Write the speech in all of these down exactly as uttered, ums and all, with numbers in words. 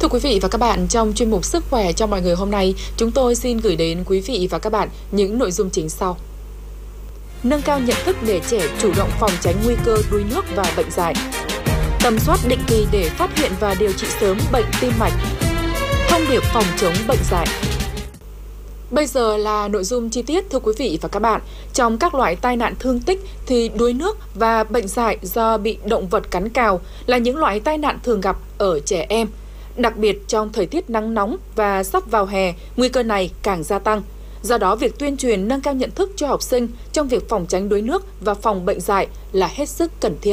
quý vị và các bạn, trong chuyên mục Sức khỏe cho mọi người hôm nay, chúng tôi xin gửi đến quý vị và các bạn những nội dung chính sau. Nâng cao nhận thức để trẻ chủ động phòng tránh nguy cơ đuối nước và bệnh dại. Tầm soát định kỳ để phát hiện và điều trị sớm bệnh tim mạch. Thông điệp phòng chống bệnh dại. Bây giờ là nội dung chi tiết, thưa quý vị và các bạn. Trong các loại tai nạn thương tích thì đuối nước và bệnh dại do bị động vật cắn cào là những loại tai nạn thường gặp ở trẻ em. Đặc biệt trong thời tiết nắng nóng và sắp vào hè, nguy cơ này càng gia tăng. Do đó, việc tuyên truyền nâng cao nhận thức cho học sinh trong việc phòng tránh đuối nước và phòng bệnh dại là hết sức cần thiết.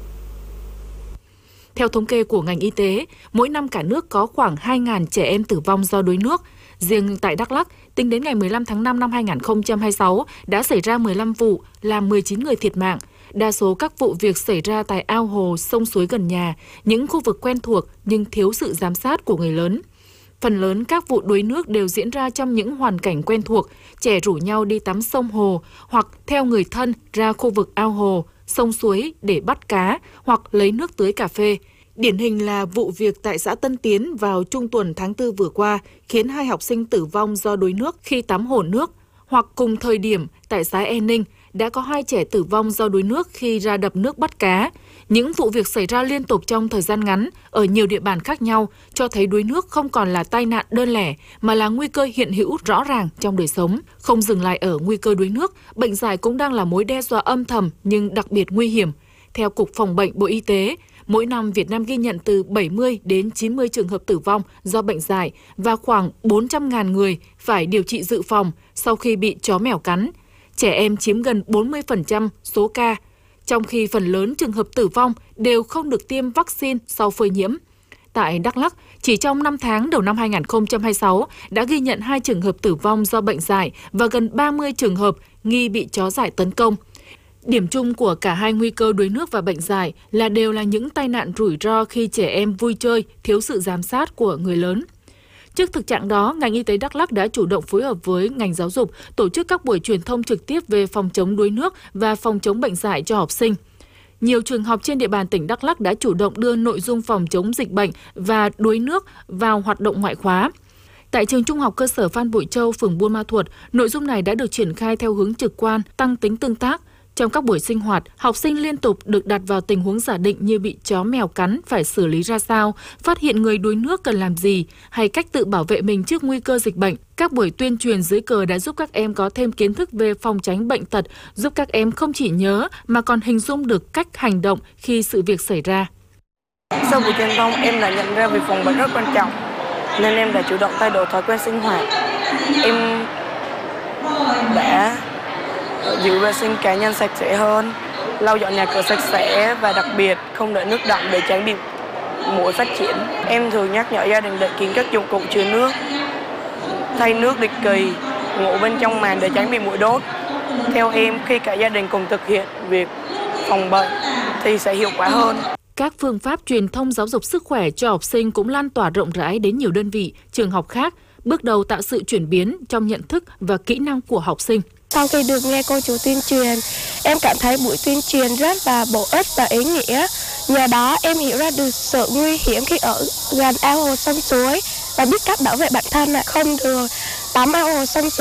Theo thống kê của ngành y tế, mỗi năm cả nước có khoảng hai nghìn trẻ em tử vong do đuối nước. Riêng tại Đắk Lắk, tính đến ngày mười lăm tháng năm năm hai nghìn không trăm hai mươi sáu, đã xảy ra mười lăm vụ, làm mười chín người thiệt mạng. Đa số các vụ việc xảy ra tại ao hồ, sông suối gần nhà, những khu vực quen thuộc nhưng thiếu sự giám sát của người lớn. Phần lớn các vụ đuối nước đều diễn ra trong những hoàn cảnh quen thuộc, trẻ rủ nhau đi tắm sông hồ hoặc theo người thân ra khu vực ao hồ, sông suối để bắt cá hoặc lấy nước tưới cà phê. Điển hình là vụ việc tại xã Tân Tiến vào trung tuần tháng tư vừa qua khiến hai học sinh tử vong do đuối nước khi tắm hồ nước, hoặc cùng thời điểm tại xã E Ninh đã có hai trẻ tử vong do đuối nước khi ra đập nước bắt cá. Những vụ việc xảy ra liên tục trong thời gian ngắn ở nhiều địa bàn khác nhau cho thấy đuối nước không còn là tai nạn đơn lẻ mà là nguy cơ hiện hữu rõ ràng trong đời sống. Không dừng lại ở nguy cơ đuối nước, bệnh dại cũng đang là mối đe dọa âm thầm nhưng đặc biệt nguy hiểm. Theo Cục Phòng bệnh Bộ Y tế, mỗi năm Việt Nam ghi nhận từ bảy mươi đến chín mươi trường hợp tử vong do bệnh dại và khoảng bốn trăm nghìn người phải điều trị dự phòng sau khi bị chó mèo cắn. Trẻ em chiếm gần bốn mươi phần trăm số ca, trong khi phần lớn trường hợp tử vong đều không được tiêm vaccine sau phơi nhiễm. Tại Đắk Lắk, chỉ trong năm tháng đầu năm hai nghìn không trăm hai mươi sáu đã ghi nhận hai trường hợp tử vong do bệnh dại và gần ba mươi trường hợp nghi bị chó dại tấn công. Điểm chung của cả hai nguy cơ đuối nước và bệnh dại là đều là những tai nạn rủi ro khi trẻ em vui chơi, thiếu sự giám sát của người lớn. Trước thực trạng đó, ngành y tế Đắk Lắk đã chủ động phối hợp với ngành giáo dục tổ chức các buổi truyền thông trực tiếp về phòng chống đuối nước và phòng chống bệnh dại cho học sinh. Nhiều trường học trên địa bàn tỉnh Đắk Lắk đã chủ động đưa nội dung phòng chống dịch bệnh và đuối nước vào hoạt động ngoại khóa. Tại trường Trung học cơ sở Phan Bội Châu, phường Buôn Ma Thuột, nội dung này đã được triển khai theo hướng trực quan, tăng tính tương tác. Trong các buổi sinh hoạt, học sinh liên tục được đặt vào tình huống giả định như bị chó mèo cắn phải xử lý ra sao, phát hiện người đuối nước cần làm gì, hay cách tự bảo vệ mình trước nguy cơ dịch bệnh. Các buổi tuyên truyền dưới cờ đã giúp các em có thêm kiến thức về phòng tránh bệnh tật, giúp các em không chỉ nhớ mà còn hình dung được cách hành động khi sự việc xảy ra. Sau buổi truyền thông, em đã nhận ra việc phòng bệnh rất quan trọng, nên em đã chủ động thay đổi thói quen sinh hoạt. Em đã giữ vệ sinh cá nhân sạch sẽ hơn, lau dọn nhà cửa sạch sẽ và đặc biệt không để nước đọng để tránh bị muỗi phát triển. Em thường nhắc nhở gia đình đậy kín các dụng cụ chứa nước, thay nước định kỳ, ngủ bên trong màn để tránh bị muỗi đốt. Theo em, khi cả gia đình cùng thực hiện việc phòng bệnh thì sẽ hiệu quả hơn. Các phương pháp truyền thông giáo dục sức khỏe cho học sinh cũng lan tỏa rộng rãi đến nhiều đơn vị, trường học khác, bước đầu tạo sự chuyển biến trong nhận thức và kỹ năng của học sinh. Sau khi được nghe cô chú tuyên truyền, em cảm thấy buổi tuyên truyền rất là bổ ích và ý nghĩa. Nhờ đó em hiểu ra được sự nguy hiểm khi ở gần ao hồ sông suối và biết cách bảo vệ bản thân, không được tắm ao hồ sông suối.